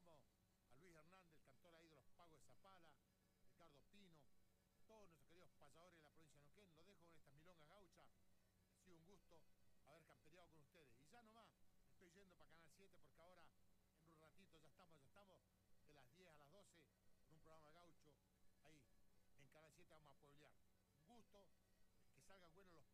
escuchamos a Luis Hernández, el cantor ahí de los Pagos de Zapala, Ricardo Pino, todos nuestros queridos payadores de la provincia de Neuquén. Lo dejo con estas milongas gauchas. Ha sido un gusto haber campereado con ustedes. Y ya nomás, estoy yendo para Canal 7 porque ahora, en un ratito, ya estamos de las 10 a las 12 con un programa gaucho. Ahí, en Canal 7 vamos a pueblear. Un gusto, que salgan buenos los